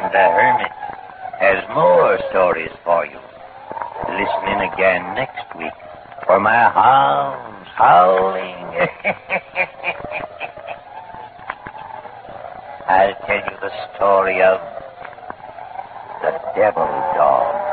the Hermit has more stories for you. Listen in again next week for my hounds howling. I'll tell you the story of the Devil Dog.